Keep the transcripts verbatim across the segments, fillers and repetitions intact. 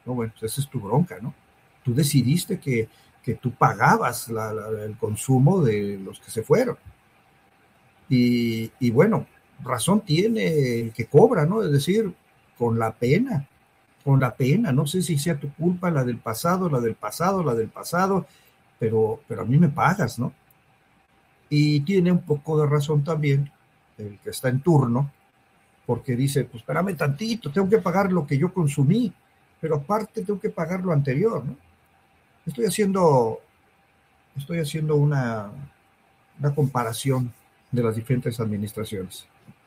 No, bueno, pues esa es tu bronca, ¿no? Tú decidiste que, que tú pagabas la, la, el consumo de los que se fueron. Y, y bueno, razón tiene el que cobra, ¿no? Es decir, con la pena, con la pena, no sé si sea tu culpa, la del pasado, la del pasado, la del pasado, pero, pero a mí me pagas, ¿no? Y tiene un poco de razón también el que está en turno, porque dice, pues espérame tantito, tengo que pagar lo que yo consumí, pero aparte tengo que pagar lo anterior, ¿no? Estoy haciendo, estoy haciendo una, una comparación de las diferentes administraciones.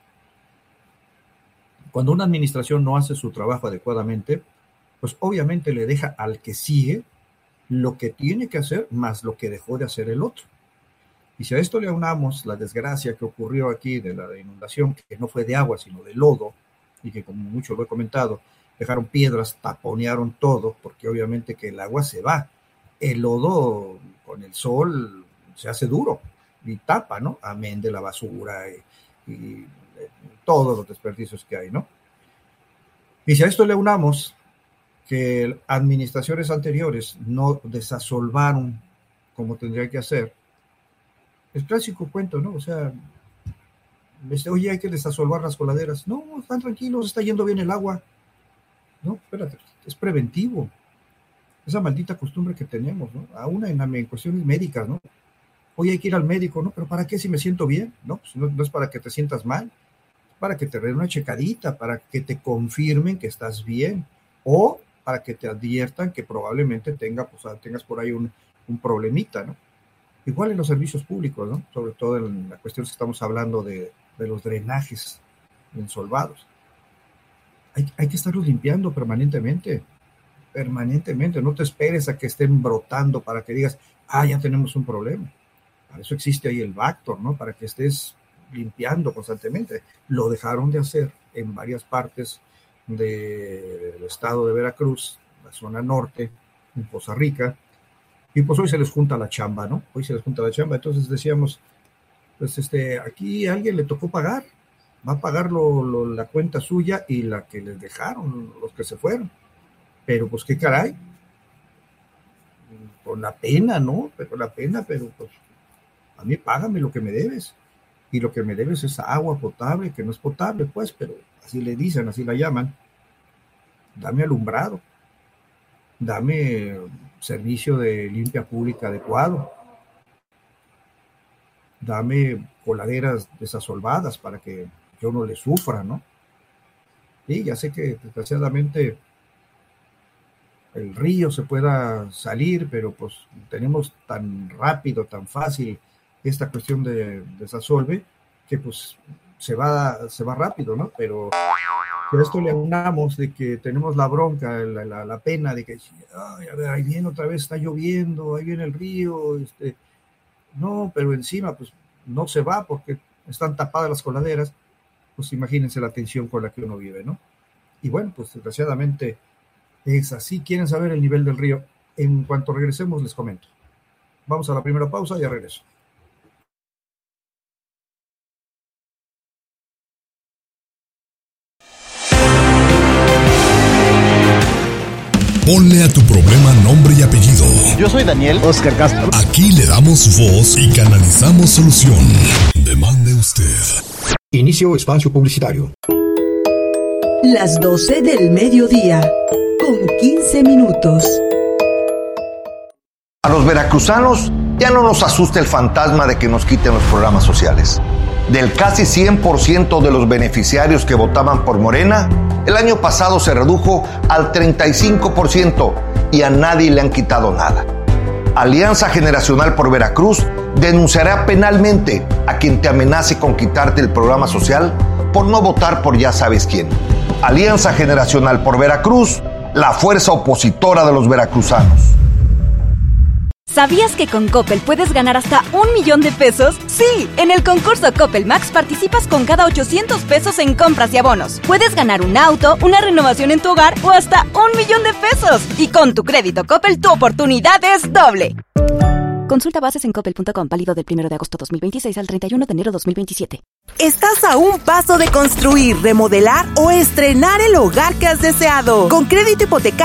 Cuando una administración no hace su trabajo adecuadamente, pues obviamente le deja al que sigue lo que tiene que hacer más lo que dejó de hacer el otro. Y si a esto le aunamos la desgracia que ocurrió aquí de la inundación, que no fue de agua, sino de lodo, y que como mucho lo he comentado, dejaron piedras, taponearon todo, porque obviamente que el agua se va. El lodo con el sol se hace duro y tapa, ¿no? Amén de la basura y, y todos los desperdicios que hay, ¿no? Y si a esto le unamos que administraciones anteriores no desasolvaron como tendría que hacer, el clásico cuento, ¿no? O sea, oye, hay que desasolvar las coladeras. No, están tranquilos, está yendo bien el agua. No, espérate, es preventivo. Esa maldita costumbre que tenemos, ¿no? Aún en, en cuestiones médicas, ¿no? Oye, hay que ir al médico, ¿no? ¿Pero para qué si me siento bien? No, pues no, no es para que te sientas mal, es para que te den una checadita, para que te confirmen que estás bien, o para que te adviertan que probablemente tenga, pues, tengas por ahí un, un problemita, ¿no? Igual en los servicios públicos, ¿no? Sobre todo en la cuestión que estamos hablando de, de los drenajes ensolvados. Hay, hay que estarlos limpiando permanentemente, permanentemente. No te esperes a que estén brotando para que digas, ah, ya tenemos un problema. Para eso existe ahí el Bactor, ¿no? Para que estés limpiando constantemente. Lo dejaron de hacer en varias partes de, del estado de Veracruz, la zona norte, en Poza Rica, y pues hoy se les junta la chamba, ¿no? Hoy se les junta la chamba. Entonces decíamos, pues este, aquí a alguien le tocó pagar, va a pagar lo, lo, la cuenta suya y la que les dejaron, los que se fueron. Pero pues qué caray, con la pena, ¿no? Pero la pena, pero pues a mí págame lo que me debes. Y lo que me debes es agua potable, que no es potable, pues, pero así le dicen, así la llaman. Dame alumbrado, dame servicio de limpia pública adecuado, dame coladeras desasolvadas para que yo no le sufra, ¿no? Y ya sé que desgraciadamente el río se pueda salir, pero pues tenemos tan rápido, tan fácil esta cuestión de desasolve, que pues se va, se va rápido, ¿no? Pero a esto le aunamos de que tenemos la bronca, la, la, la pena de que, ay, a ver, ahí viene otra vez, está lloviendo, ahí viene el río, este, no, pero encima pues no se va porque están tapadas las coladeras, pues imagínense la tensión con la que uno vive, ¿no? Y bueno, pues desgraciadamente es así. ¿Quieren saber el nivel del río? En cuanto regresemos les comento. Vamos a la primera pausa y ya regreso. Ponle a tu problema nombre y apellido. Yo soy Daniel Oscar Castro. Aquí le damos voz y canalizamos solución. Demande usted. Inicio espacio publicitario. Las doce del mediodía, con quince minutos. A los veracruzanos ya no nos asusta el fantasma de que nos quiten los programas sociales. Del casi cien por ciento de los beneficiarios que votaban por Morena, el año pasado se redujo al treinta y cinco por ciento y a nadie le han quitado nada. Alianza Generacional por Veracruz denunciará penalmente a quien te amenace con quitarte el programa social por no votar por ya sabes quién. Alianza Generacional por Veracruz, la fuerza opositora de los veracruzanos. ¿Sabías que con Coppel puedes ganar hasta un millón de pesos? ¡Sí! En el concurso Coppel Max participas con cada ochocientos pesos en compras y abonos. Puedes ganar un auto, una renovación en tu hogar o hasta un millón de pesos. Y con tu crédito Coppel, tu oportunidad es doble. Consulta bases en coppel punto com, válido del primero de agosto dos mil veintiséis al treinta y uno de enero dos mil veintisiete. Estás a un paso de construir, remodelar o estrenar el hogar que has deseado. Con crédito hipotecario